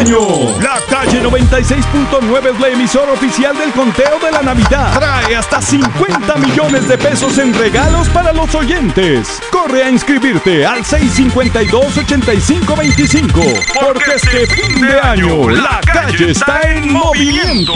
año. La Calle 96.9 es la emisora oficial del conteo de la Navidad. Trae hasta 50 millones de pesos en regalos para los oyentes. Corre a inscribirte al 652-8525. Porque este fin de año, la calle está en movimiento.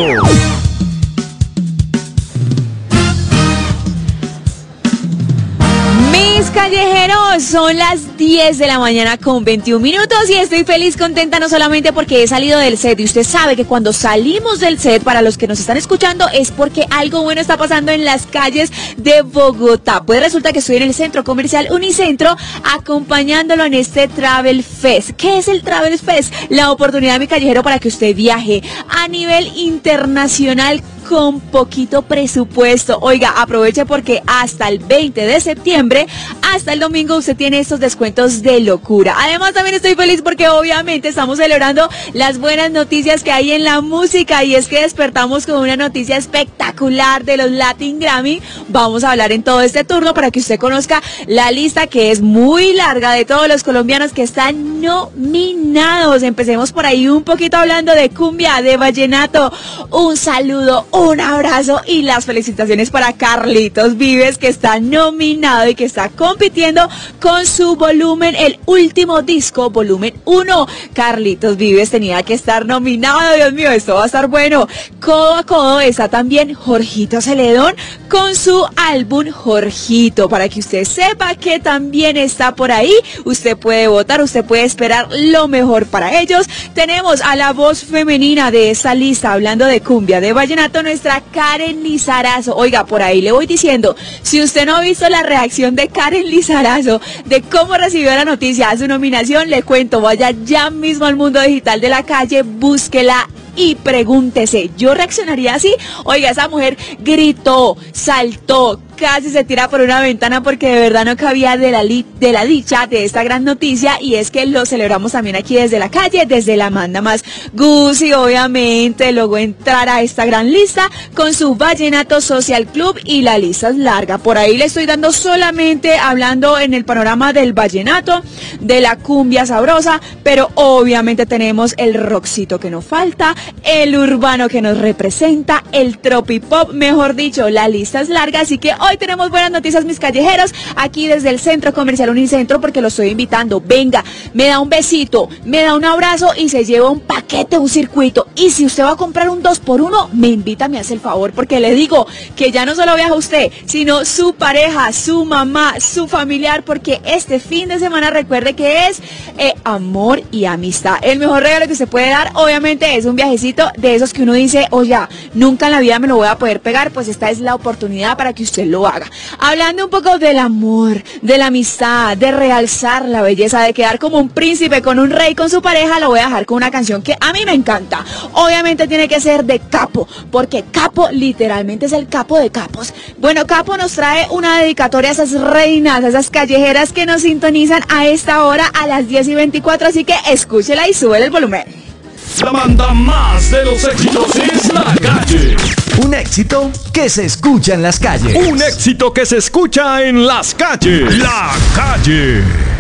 Mis callejeros, son las 10 de la mañana con 21 minutos y estoy feliz, contenta no solamente porque he salido del set, y usted sabe que cuando salimos del set, para los que nos están escuchando, es porque algo bueno está pasando en las calles de Bogotá. Pues resulta que estoy en el Centro Comercial Unicentro acompañándolo en este Travel Fest. ¿Qué es el Travel Fest? La oportunidad, mi callejero, para que usted viaje a nivel internacional con poquito presupuesto. Oiga, aproveche porque hasta el 20 de septiembre, hasta el domingo, usted tiene estos descuentos de locura. Además, también estoy feliz porque obviamente estamos celebrando las buenas noticias que hay en la música, y es que despertamos con una noticia espectacular de los Latin Grammy. Vamos a hablar en todo este turno para que usted conozca la lista, que es muy larga, de todos los colombianos que están nominados. Empecemos por ahí un poquito hablando de cumbia, de vallenato. Un saludo, un abrazo y las felicitaciones para Carlitos Vives, que está nominado y que está compitiendo con su Volumen, el último disco, Volumen 1. Carlitos Vives tenía que estar nominado, Dios mío, esto va a estar bueno. Codo a codo está también Jorgito Celedón con su álbum Jorgito, para que usted sepa que también está por ahí. Usted puede votar, usted puede esperar lo mejor para ellos. Tenemos a la voz femenina de esta lista, hablando de cumbia, de vallenato, nuestra Karen Lizarazo. Oiga, por ahí le voy diciendo, si usted no ha visto la reacción de Karen Lizarazo de cómo recibió la noticia de su nominación, le cuento, vaya ya mismo al Mundo Digital de la Calle, búsquela y pregúntese, ¿yo reaccionaría así? Oiga, esa mujer gritó, saltó, casi se tira por una ventana porque de verdad no cabía de la dicha de esta gran noticia, y es que lo celebramos también aquí desde la calle, desde la Manda Más. Gusi obviamente logró entrar a esta gran lista con su Vallenato Social Club, y la lista es larga. Por ahí le estoy dando solamente hablando en el panorama del vallenato, de la cumbia sabrosa, pero obviamente tenemos el rockcito que nos falta, el urbano que nos representa, el tropipop, mejor dicho, la lista es larga, así que hoy tenemos buenas noticias, mis callejeros, aquí desde el Centro Comercial Unicentro, porque lo estoy invitando. Venga, me da un besito, me da un abrazo y se lleva un paquete, un circuito. Y si usted va a comprar un 2x1, me invita, me hace el favor, porque le digo que ya no solo viaja usted, sino su pareja, su mamá, su familiar, porque este fin de semana, recuerde que es amor y amistad. El mejor regalo que usted puede dar, obviamente, es un viajecito de esos que uno dice, oye, nunca en la vida me lo voy a poder pegar. Pues esta es la oportunidad para que usted lo haga. Hablando un poco del amor, de la amistad, de realzar la belleza, de quedar como un príncipe con un rey con su pareja, lo voy a dejar con una canción que a mí me encanta. Obviamente tiene que ser de Capo, porque Capo literalmente es el capo de capos. Bueno, Capo nos trae una dedicatoria a esas reinas, a esas callejeras que nos sintonizan a esta hora, a las 10:24, así que escúchela y súbele el volumen. La Manda Más de los éxitos es La Calle. Un éxito que se escucha en las calles. Un éxito que se escucha en las calles. La Calle.